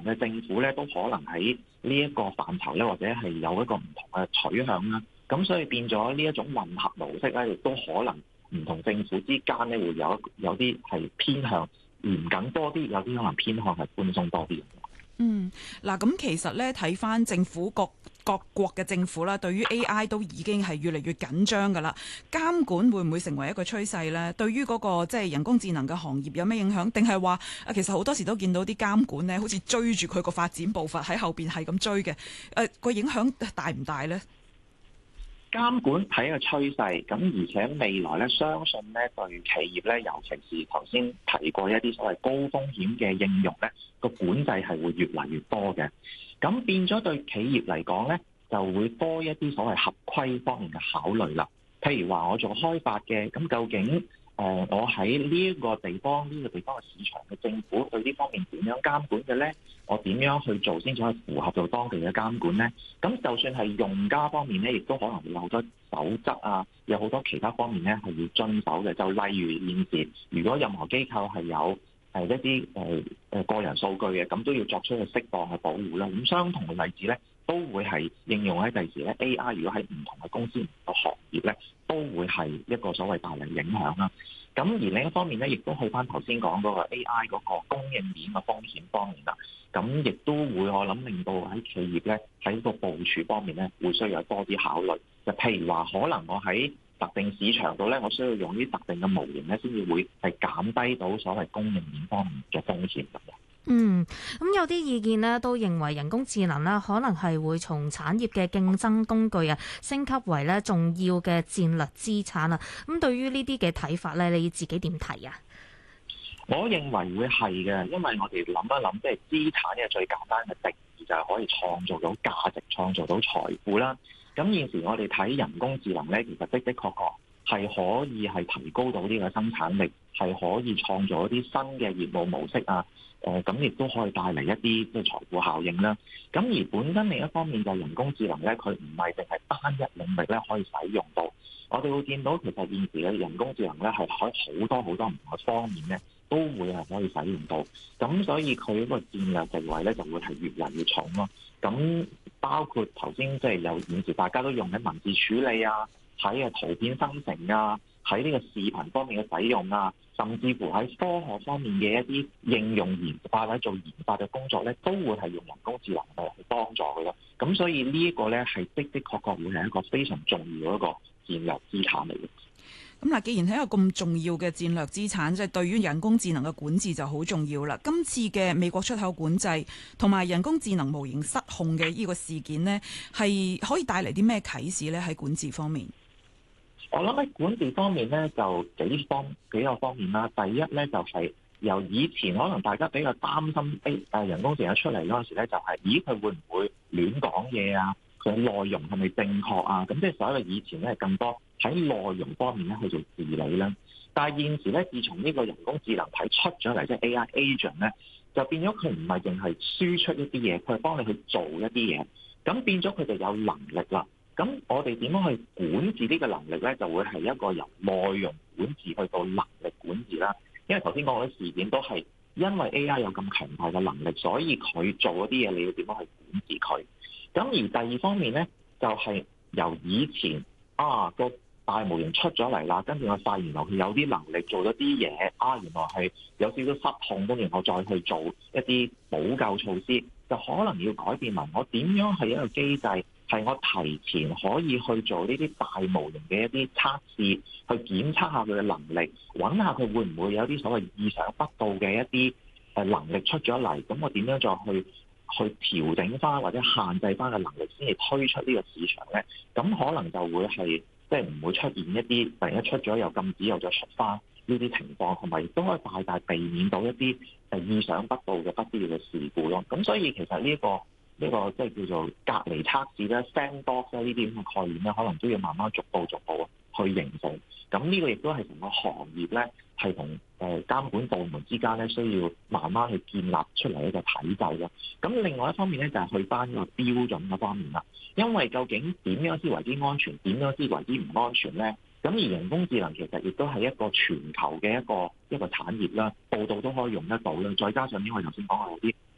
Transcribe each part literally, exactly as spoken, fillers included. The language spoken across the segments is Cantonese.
嘅政府咧都可能喺呢一個範疇咧，或者係有一個唔同嘅取向啦。咁所以變咗呢一種混合模式咧，亦都可能唔同政府之間咧會有有啲係偏向嚴謹多啲，有啲可能偏向係寬鬆多啲。 嗯，嗱，咁其實咧睇翻政府各各國嘅政府啦，對於 A I 都已經係越嚟越緊張㗎啦。監管會唔會成為一個趨勢呢？對於嗰個即係人工智能嘅行業有咩影響？定係話啊，其實好多時都見到啲監管呢，好似追住佢個發展步伐喺後邊係咁追嘅。誒，個影響大唔大呢？ 監管係一個趨勢，咁而且未來咧，相信咧對企業咧，尤其是頭先提過一啲所謂高風險嘅應用咧，個管制係會越嚟越多嘅。咁變咗對企業嚟講咧，就會多一啲所謂合規方面嘅考慮啦。譬如話我做開發嘅，咁究竟誒、呃、我喺呢一個地方呢、呢個地方嘅市場嘅政府對呢方面點樣監管嘅咧？我點樣去做先至可以符合到當地嘅監管咧？咁就算係用家方面咧，亦都可能會有好多守則啊，有好多其他方面咧係要遵守嘅。就例如現時，如果任何機構係有誒一啲誒誒個人數據嘅，咁都要作出一個適當嘅保護啦。咁相同嘅例子咧，都會係應用喺第時咧 A I， 如果喺唔同嘅公司、唔同嘅行業咧，都會係一個所謂帶嚟影響啦。咁而另一方面咧，亦都去翻頭先講嗰個 A I 嗰個供應鏈嘅風險方面啦。咁亦都會我諗令到喺企業咧喺個部署方面咧，會需要有多啲考慮。就譬如話，可能我喺特定市場度咧，我需要用啲特定嘅模型咧，先至會係減低到所謂供應鏈方面嘅風險咁樣。 嗯，咁有啲意見呢都認為人工智能呢可能係會從產業嘅競爭工具啊，升級為咧重要嘅戰略資產啊。咁對於呢啲嘅睇法咧，你自己點睇啊？ 我認為會係嘅，因為我哋諗一諗，即係資產嘅最簡單嘅定義就係可以創造到價值、創造到財富啦。咁現時我哋睇人工智能咧，其實的的確確係可以係提高到呢個生產力，係可以創造一啲新嘅業務模式啊。誒咁亦都可以帶嚟一啲即係財富效應啦。咁而本身另一方面就係人工智能咧，佢唔係淨係單一領域咧可以使用到。我哋會見到其實現時嘅人工智能咧係喺好多好多唔同嘅方面咧都會係可以使用到。咁所以佢嗰個戰略地位咧就會係越嚟越重咯。咁包括頭先即係有現時大家都用緊文字處理啊，喺嘅圖片生成啊，喺呢個視頻方面嘅使用啊，甚至乎喺科學方面嘅一啲應用研發或者做研發嘅工作咧，都會係用人工智能嚟去幫助嘅咯。咁所以呢一個咧係的的確確會係一個非常重要嘅一個戰略資產嚟嘅。 咁嗱，既然係一個咁重要嘅戰略資產，即係對於人工智能嘅管治就好重要啦。今次嘅美國出口管制同埋人工智能模型失控嘅呢個事件呢，係可以帶嚟啲咩啟示咧？喺管治方面？ 我諗喺管治方面咧，就幾方幾個方面啦。第一咧就係、是、由以前可能大家比較擔心，誒誒人工智能出嚟嗰陣時咧，就係、是、咦佢會唔會亂講嘢啊？佢內容係咪正確啊？咁即係所謂以前咧係更多喺內容方面咧去做治理啦。但係現時咧，自從呢個人工智能體出咗嚟，即係 A I agent 咧，就變咗佢唔係淨係輸出一啲嘢，佢係幫你去做一啲嘢。咁變咗佢就有能力啦。咁我哋點樣去管治呢個能力咧，就會係一個由內容管治去到能力管治啦。因為頭先講嗰啲事件都係因為 A I 有咁強大嘅能力，所以佢做嗰啲嘢，你要點樣去管治佢？咁而第二方面咧，就係、是、由以前啊個大模型出咗嚟啦，跟住我發現原來佢有啲能力做咗啲嘢，啊原來係有少少失控，跟住我再去做一啲補救措施，就可能要改變埋我點樣係一個機制。係我提前可以去做呢啲大模型嘅一啲測試，去檢測下佢嘅能力，揾下佢會唔會有啲所謂意想不到嘅一啲誒能力出咗嚟，咁我點樣再去去調整翻或者限制翻嘅能力，先至推出呢個市場咧？咁可能就會係即係唔會出現一啲突然一出咗又禁止又再出翻呢啲情況，同埋亦都可以大大避免到一啲誒意想不到嘅不必要嘅事故咯。咁所以其實呢、這個。呢個即係叫做隔離測試咧 sandbox 咧呢啲咁嘅概念咧，可能都要慢慢逐步逐步去形成。咁呢個亦都係成個行業咧，係同誒監管部門之間咧，需要慢慢去建立出嚟一個體制咯。咁另外一方面咧，就係、是、去翻個標準嗰方面啦。因為究竟點樣先為之安全，點樣先為之唔安全咧？咁而人工智能其實亦都係一個全球嘅一個一個產業啦，度度都可以用得到啦。再加上因為頭先講嘅啲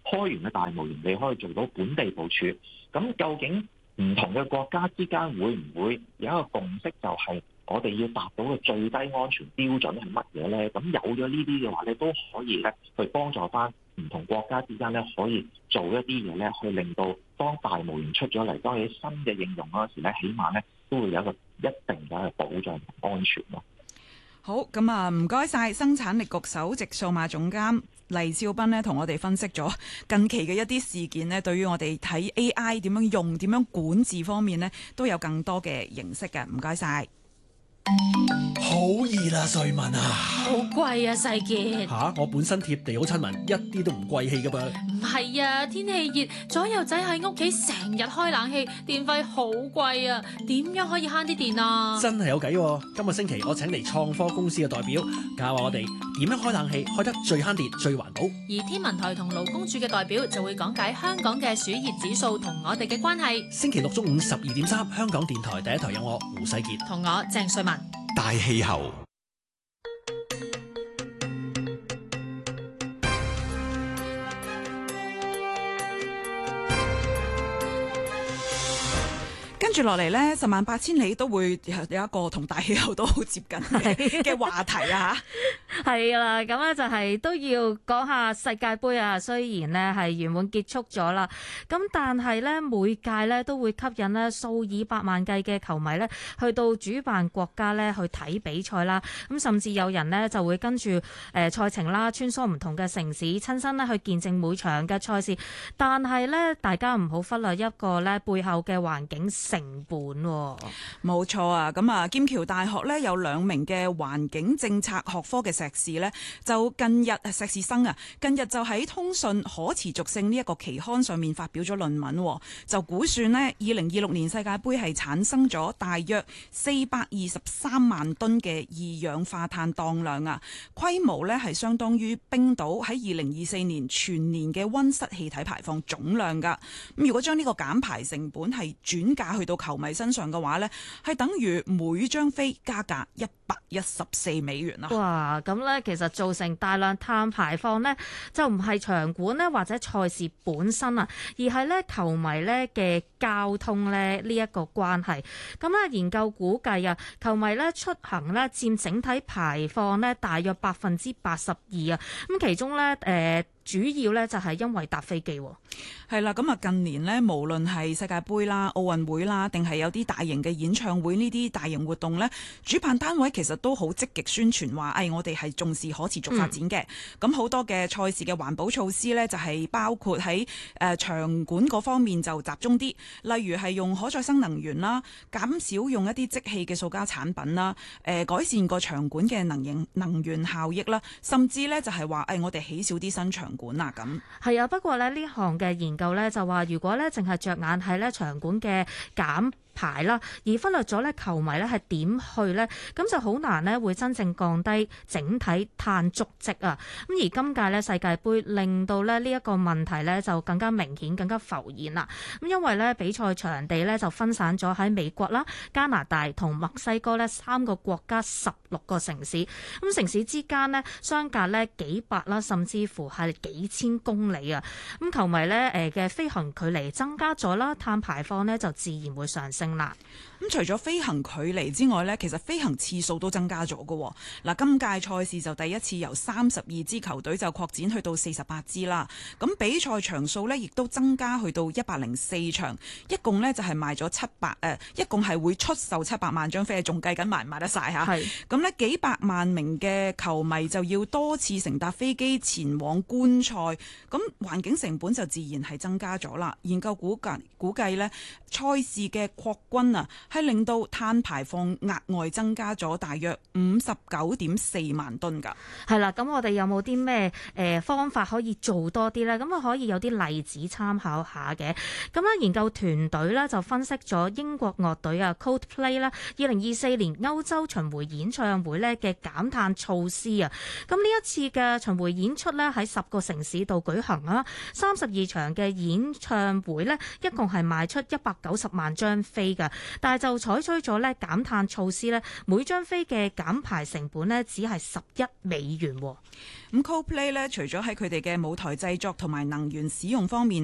開完嘅大模型，你可以做到本地部署。咁究竟唔同嘅國家之間會唔會有一個共識，就係我哋要達到嘅最低安全標準係乜嘢咧？咁有咗呢啲嘅話咧，都可以咧去幫助翻唔同國家之間咧，可以做一啲嘢咧，去令到當大模型出咗嚟，當有新嘅應用嗰時咧，起碼咧都會有一個一定嘅保障同安全咯。 好，咁啊，唔該晒生產力局首席數碼總監黎兆斌呢，同我哋分析咗近期嘅一啲事件呢，對於我哋睇 A I 點樣用、點樣管治方面呢，都有更多嘅認識嘅。唔該晒。 好熱啊，瑞文啊！ 好貴啊，世傑。 吓，我本身貼地好親民，一啲都唔貴氣噶噃。 唔係啊，天氣熱，左右仔喺屋企成日開冷氣，電費好貴啊！點樣可以慳啲電啊？ 真係有計喎！今個星期我請嚟創科公司嘅代表，教下我哋點樣開冷氣開得最慳電、最環保。 而天文台同勞工處嘅代表就會講解香港嘅暑熱指數同我哋嘅關係。 星期六中午十二點三，香港電台第一台有我胡世傑同我鄭瑞文。 大氣候。 跟住落嚟呢，十萬八千里都會有一個同大氣候都好接近嘅話題啊！ 係啦，咁咧就係都要講下世界盃啊。雖然呢係圓滿結束咗啦，咁但係呢，每屆呢都會吸引呢數以百萬計嘅球迷呢去到主辦國家呢去睇比賽啦。咁甚至有人呢就會跟住誒賽程啦，穿梭唔同嘅城市，親身呢去見證每場嘅賽事。但係呢，大家唔好忽略一個呢背後嘅環境成本。 冇錯啊！咁啊，劍橋大學呢有兩名嘅環境政策學科嘅碩士呢，就近日碩士生啊，近日就喺通訊可持續性呢一個期刊上面發表咗論文，就估算呢，二零二六年世界盃係產生咗大約四百二十三萬噸嘅二氧化碳當量啊，規模呢係相當於冰島喺二零二四年全年嘅溫室氣體排放總量噶。咁如果將呢個減排成本係轉嫁去到球迷身上嘅話呢，係等於每張飛加價一百一十四美元啦。 哇！咁呢，其實造成大量碳排放呢，就唔係場館呢或者賽事本身啊，而係呢球迷呢嘅交通呢呢一個關係。咁呢研究估計啊，球迷呢出行呢佔整體排放呢大約百分之八十二啊。咁其中呢，誒、呃、主要呢就係因為搭飛機。 係啦，咁啊近年呢，無論係世界盃啦、奧運會啦，定係有啲大型嘅演唱會呢啲大型活動呢，主辦單位其實都好積極宣傳話，誒、哎、我哋係重視可持續發展嘅。咁好、嗯、多嘅賽事嘅環保措施呢，就係、是、包括喺誒、呃、場館嗰方面就集中啲，例如係用可再生能源啦，減少用一啲即棄嘅塑膠產品啦，誒、呃、改善個場館嘅能源能源效益啦，甚至呢就係話誒我哋起少啲新場館啊咁。 係啊，不過呢呢項嘅研究呢，就話，如果呢淨係着眼喺呢場館嘅減排啦，而忽略咗咧球迷咧係點去咧，咁就好難咧會真正降低整體碳足跡啊！咁而今屆咧世界盃令到咧呢一個問題咧就更加明顯、更加浮現啦。咁因為咧比賽場地咧就分散咗喺美國啦、加拿大同墨西哥咧三個國家十六個城市，咁城市之間咧相隔咧幾百啦，甚至乎係幾千公里啊！咁球迷咧誒嘅飛行距離增加咗啦，碳排放咧就自然會上升。 咁除咗飛行距離之外呢，其實飛行次數都增加咗㗎。嗱，今屆賽事就第一次由三十二支球隊就擴展去到四十八支啦。咁比賽場數呢，亦都增加去到一百零四場，一共呢就係賣咗七百誒，一共係會出售七百萬張飛，仲計緊賣唔賣得晒嚇。係咁呢，幾百萬名嘅球迷就要多次乘搭飛機前往觀賽，咁環境成本就自然係增加咗啦。研究估計估計呢，賽事嘅擴軍啊，係令到碳排放額外增加咗大約五十九點四萬噸㗎。 係啦，咁我哋有冇啲咩誒方法可以做多啲呢？咁啊可以有啲例子參考下嘅。咁咧研究團隊咧就分析咗英國樂隊啊 Coldplay 啦，二零二四年歐洲巡迴演唱會咧嘅減碳措施啊。咁呢一次嘅巡迴演出咧喺十個城市度舉行啊，三十二場嘅演唱會咧一共係賣出一百九十萬張飛飛㗎，但係就採取咗咧減碳措施咧，每張飛嘅減排成本咧只係十一美元。 咁 Coldplay 咧，除咗喺佢哋嘅舞台製作同埋能源使用方面